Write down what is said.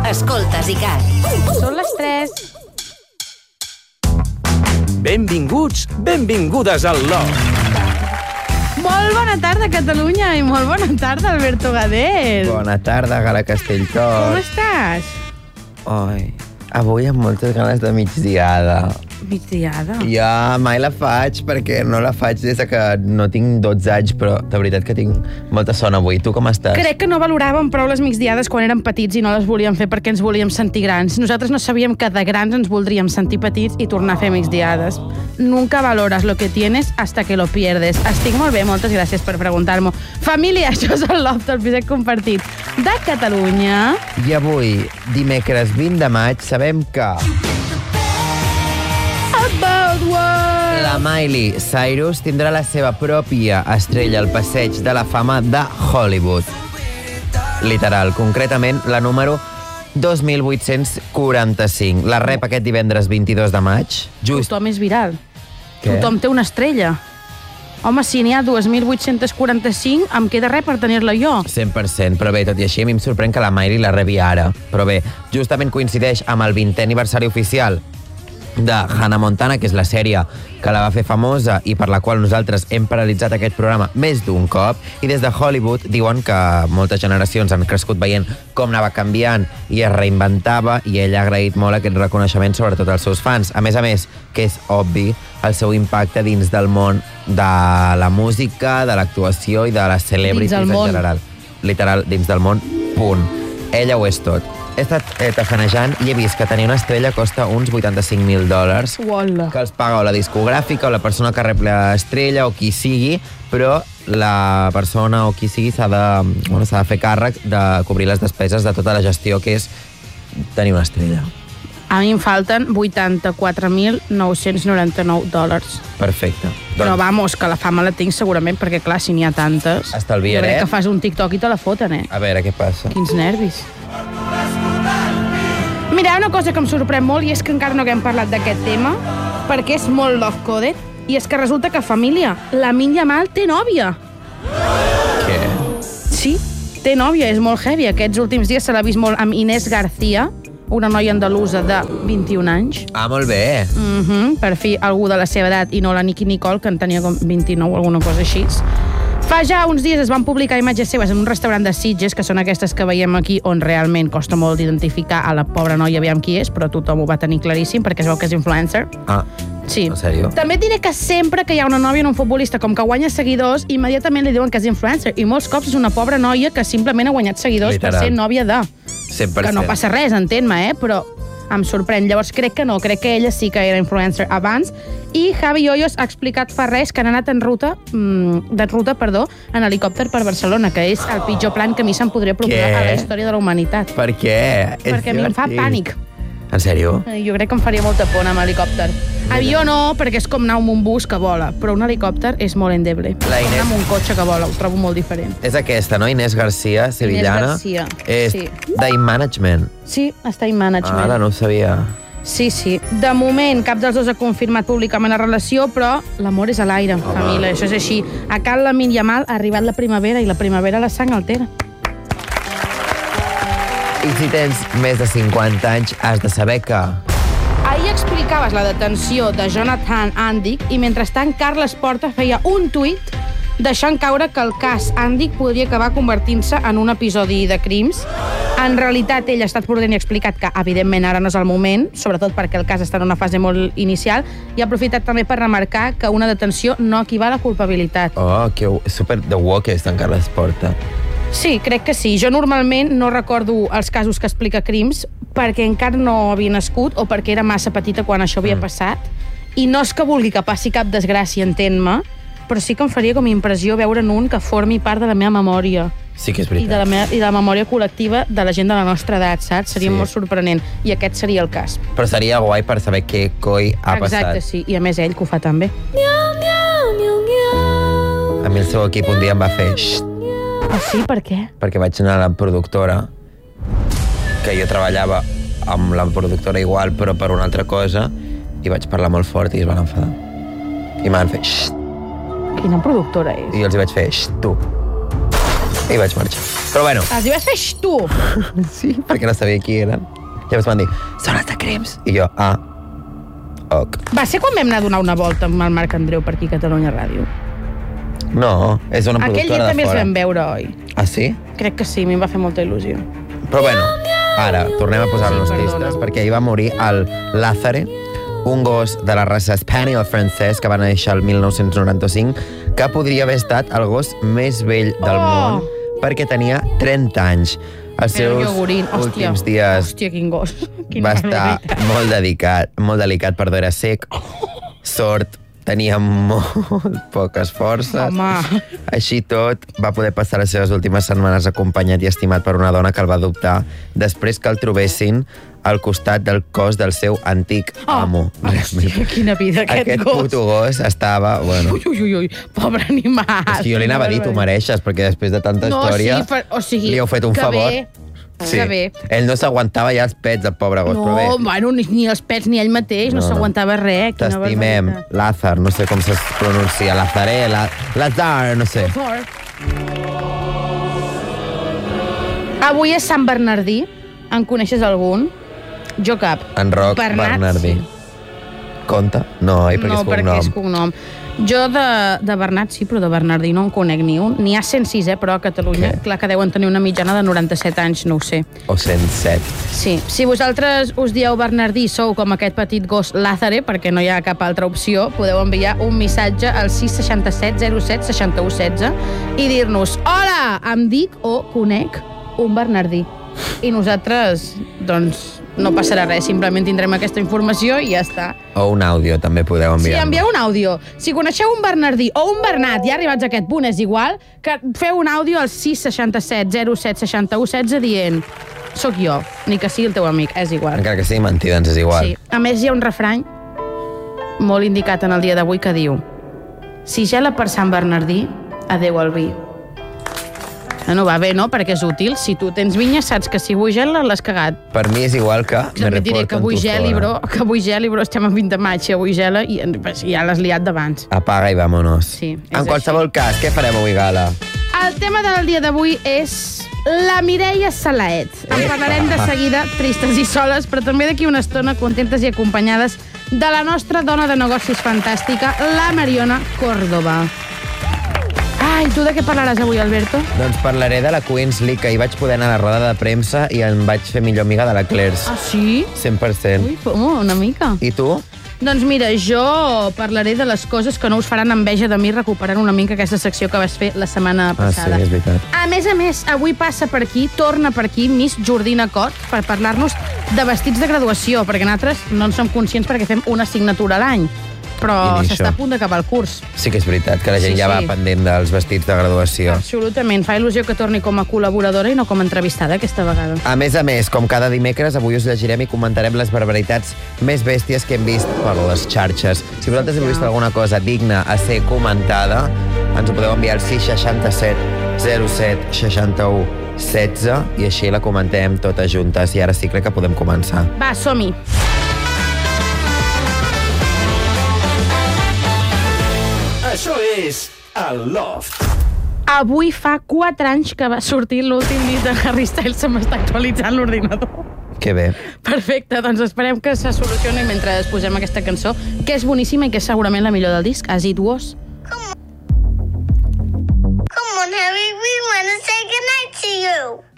Escoltes ICAT. Són les 3. Benvinguts, benvingudes al Loft. Molt bona tarda, Catalunya, i molt bona tarda, Alberto Gadel. Bona tarda, Gala Castelltot. Com estàs? Ai, avui amb moltes ganes de migdiada. Migdiada? Ja mai la faig, perquè no la faig des que no tinc 12 anys, però de veritat que tinc molta son avui. Tu com estàs? Crec que no valoràvem prou les migdiades quan érem petits i no les volíem fer perquè ens volíem sentir grans. Nosaltres no sabíem que de grans ens voldríem sentir petits i tornar a fer migdiades. Nunca valoras lo que tienes hasta que lo pierdes. Estic molt bé, moltes gràcies per preguntar-m'ho. Família, això és el Loft, el episodi compartit de Catalunya. I avui, dimecres 20 de maig, sabem que... La Miley Cyrus tindrà la seva pròpia estrella al passeig de la fama de Hollywood. Literal, concretament la número 2845. La rep aquest divendres 22 de maig. Tothom és viral. Què? Tothom té una estrella. Home, si n'hi ha 2.845, em queda res per tenir-la jo. 100%, però bé, tot i així, a mi em sorprèn que la Miley la rebi ara. Però bé, justament coincideix amb el 20è aniversari oficial de Hannah Montana, que és la sèrie que la va fer famosa i per la qual nosaltres hem paralitzat aquest programa més d'un cop, i des de Hollywood diuen que moltes generacions han crescut veient com anava canviant i es reinventava, i ella ha agraït molt aquest reconeixement, sobretot als seus fans. A més, que és obvi el seu impacte dins del món de la música, de l'actuació i de les celebrities en general. Literal, dins del món, punt. Ella ho és tot. He estat tafanejant i he vist que tenir una estrella costa uns $85.000, Uala. que els paga o la discogràfica o la persona que rep l'estrella o qui sigui, però la persona o qui sigui s'ha de fer càrrec de cobrir les despeses de tota la gestió que és tenir una estrella. A mi em falten $84.999. Perfecte. Però vamos, que la fama la tinc segurament, perquè clar, si n'hi ha tantes... Estalviaré. Jo crec que fas un TikTok i te la foten, A veure què passa. Quins nervis. Mira, una cosa que em sorprèn molt, i és que encara no haguem parlat d'aquest tema, perquè és molt love-coded, i és que resulta que, família, Lamine Yamal té nòvia. Què? Sí, té nòvia, és molt heavy. Aquests últims dies se l'ha vist molt amb Inés García, una noia andalusa de 21 anys. Ah, molt bé. Per fi, algú de la seva edat, i no la Nicki Nicole, que en tenia com 29 o alguna cosa així. Fa ja uns dies es van publicar imatges seves en un restaurant de Sitges, que són aquestes que veiem aquí, on realment costa molt d'identificar a la pobra noia, aviam qui és, però tothom ho va tenir claríssim, perquè es veu que és influencer. Ah, sí. En sèrio? També et diré que sempre que hi ha una nòvia en un futbolista com que guanya seguidors, immediatament li diuen que és influencer, i molts cops és una pobra noia que simplement ha guanyat seguidors per ser nòvia de... 100%. Que no passa res, entén-me, però em sorprèn. Llavors crec que no, crec que ella sí que era influencer abans, i Javi Hoyos ha explicat fa res que han anat en ruta en helicòpter per Barcelona, que és el pitjor plan que a mi se'm podria proposar a la història de la humanitat. Per què? Perquè a mi em fa pànic. En sèrio? Jo crec que em faria molta por anar amb helicòpter. Avió no, perquè és com anar amb un bus que vola, però un helicòpter és molt endeble. Anar amb un cotxe que vola, ho trobo molt diferent. És aquesta, no? Inés García, sevillana. Inés García, és sí. d'I-Management. Sí, està in management. Ara no ho sabia. Sí. De moment, cap dels dos ha confirmat públicament la relació, però l'amor és a l'aire, família, això és així. A Cal Lamine Yamal ha arribat la primavera, i la primavera la sang altera. I si tens més de 50 anys, has de saber que... Ahir explicaves la detenció de Jonathan Andic i mentrestant Carles Porta feia un tuit deixant caure que el cas Andic podria acabar convertint-se en un episodi de crims. En realitat, ell ha estat prudent i ha explicat que, evidentment, ara no és el moment, sobretot perquè el cas està en una fase molt inicial, i ha aprofitat també per remarcar que una detenció no equival a culpabilitat. Oh, que super The Walker està en Carles Porta. Sí, crec que sí. Jo normalment no recordo els casos que explica crims perquè encara no havia nascut o perquè era massa petita quan això havia passat. I no és que vulgui que passi cap desgràcia, entén-me, però sí que em faria com a impressió veure'n un que formi part de la meva memòria. Sí que és veritat. I de la memòria col·lectiva de la gent de la nostra edat, saps? Seria molt sorprenent. I aquest seria el cas. Però seria guai per saber què coi ha passat. Exacte, sí. I a més ell que ho fa tan bé. A mi el seu equip un dia em va fer... Ah, sí? Per què? Perquè vaig anar a la productora, que jo treballava amb la productora igual, però per una altra cosa, i vaig parlar molt fort i es van enfadar. I m'han fet... Quina productora és? I els hi vaig fer... Tu. I vaig marxar. Però bueno, Els hi vas fer tu. sí, perquè no sabia qui eren. Llavors van dir, són els de Crims. I jo, ok. Va ser quan vam anar a donar una volta amb el Marc Andreu per aquí a Catalunya Ràdio. No, és una Aquell dia productora de també els fora. vam veure, oi? Ah, sí? Crec que sí, a mi em va fer molta il·lusió. Però bueno, ara tornem a posar-nos Sí, perdona. tristes perquè ahir va morir el Lázare, un gos de la raça Spaniel francès que va néixer el 1995, que podria haver estat el gos més vell del món perquè tenia 30 anys. Els Era un seus iogurín. últims dies Hòstia, quin gos. Quina va estar barbaritat. molt delicat, perdó, era sec, sord, tenia molt poques forces. Home. Així tot, va poder passar les seves últimes setmanes acompanyat i estimat per una dona que el va adoptar després que el trobessin al costat del cos del seu antic amo. Hòstia, quina vida, aquest gos. puto gos estava... Bueno, Ui, pobre animal. és que jo li anava a dir, tu mereixes, perquè després de tanta No, història sí, o sigui, li heu fet un que favor. bé, Sí. que bé. Ell no s'aguantava ja els pets, el pobre gos, però bé. No, bueno, ni els pets ni ell mateix, no, s'aguantava res. Quina T'estimem, barbaritat. Lázar, no sé com se pronuncia, Lazaré, Lazar, no sé. Avui és Sant Bernardí. En coneixes algun? Jo cap. En Roc Bernardí. sí. Compte? No, perquè No, és perquè cognom. és cognom. Jo de Bernat sí, però de Bernardí no en conec ni un. N'hi ha 106, però a Catalunya. Què? Clar que deuen tenir una mitjana de 97 anys, no ho sé. O 107. Sí, si vosaltres us dieu Bernardí, sou com aquest petit gos Lázare, perquè no hi ha cap altra opció, podeu enviar un missatge al 667 07 61 16 i dir-nos hola, em dic o conec un Bernardí. I nosaltres, doncs, no passarà res, simplement tindrem aquesta informació i ja està. O un àudio, també podeu Si enviar. envieu un àudio, si coneixeu un Bernardí o un Bernat, ja arribats a aquest punt, és igual, que feu un àudio al 667 07 61 16 dient soc jo, ni que sigui el teu amic, és igual. Encara que sigui mentida, ens és igual. Sí. A més, hi ha un refrany molt indicat en el dia d'avui que diu si gela per Sant Bernardí, adeu al vi. No va bé, no? Perquè és útil. Si tu tens vinya, saps que si avui gela, l'has cagat. Per mi és igual que me També et diré reporto que en avui tu geli, fora. bro, que avui geli, bro, estem a 20 de maig, si avui gela i ja l'has liat d'abans. Apaga i vámonos. Sí, és En qualsevol cas, què farem avui, Gala? El tema del dia d'avui és la Mireia Salaet. En parlarem de seguida, tristes i soles, però també d'aquí una estona contentes i acompanyades de la nostra dona de negocis fantàstica, la Mariona Córdoba. Ai, tu de què parlaràs avui, Alberto? Doncs parlaré de la Queens League, que hi vaig poder anar a la roda de premsa i em vaig fer millor amiga de la Clairs. Ah, sí? 100%. Ui, una mica. I tu? Doncs mira, jo parlaré de les coses que no us faran enveja de mi recuperant una mica aquesta secció que vas fer la setmana passada. sí, és veritat. A més, avui passa per aquí, torna per aquí, Miss Jordina Cot, per parlar-nos de vestits de graduació, perquè nosaltres no en som conscients perquè fem una assignatura a l'any, però I ni s'està això. a punt d'acabar el curs. Sí que és veritat, que la gent Sí, ja va sí. pendent dels vestits de graduació. Absolutament, fa il·lusió que torni com a col·laboradora i no com a entrevistada aquesta vegada. A més, com cada dimecres, avui us llegirem i comentarem les barbaritats més bèsties que hem vist per les xarxes. Si vosaltres heu vist alguna cosa digna a ser comentada, ens ho podeu enviar al 667 07 61 16 i així la comentem totes juntes. I ara sí crec que podem començar. Va, som-hi. Això és el Loft. Avui fa 4 anys que va sortir l'últim disc de Harry Styles, se m'està actualitzant l'ordinador. Que bé. Perfecte, doncs esperem que se solucioni mentre posem aquesta cançó, que és boníssima i que és segurament la millor del disc, As It Was. Come on, Harry, we want to say goodnight to you.